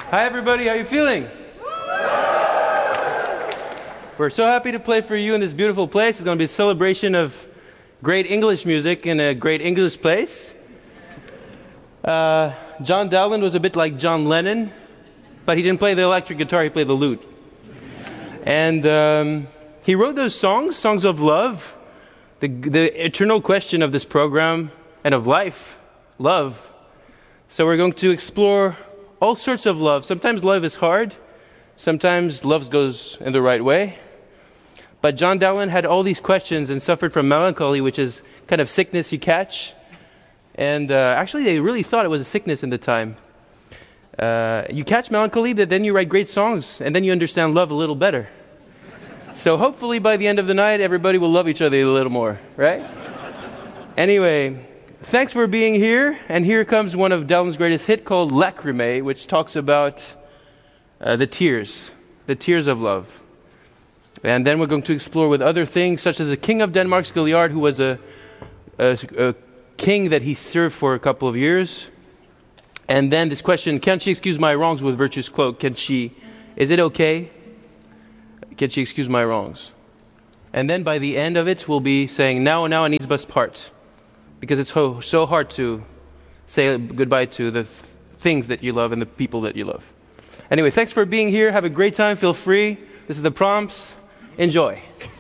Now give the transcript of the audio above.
Hi everybody, how you feeling? We're so happy to play for you in this beautiful place. It's going to be a celebration of great English music in a great English place. John Dowland was a bit like John Lennon, but he didn't play the electric guitar, he played the lute. And he wrote those songs of love, the eternal question of this program and of life, love. So we're going to explore all sorts of love. Sometimes love is hard. Sometimes love goes in the right way. But John Dowland had all these questions and suffered from melancholy, which is kind of sickness you catch. And actually, they really thought it was a sickness in the time. You catch melancholy, but then you write great songs, and then you understand love a little better. So hopefully by the end of the night, everybody will love each other a little more, right? Anyway, thanks for being here. And here comes one of Dowland's greatest hit called Lacrimae, which talks about the tears of love. And then we're going to explore with other things, such as the King of Denmark's Gilliard, who was a king that he served for a couple of years. And then this question, can she excuse my wrongs with virtue's cloak? Is it okay? Can she excuse my wrongs? And then by the end of it, we'll be saying, now I need bust part. Because it's so hard to say goodbye to the things that you love and the people that you love. Anyway, thanks for being here. Have a great time. Feel free. This is the prompts. Enjoy.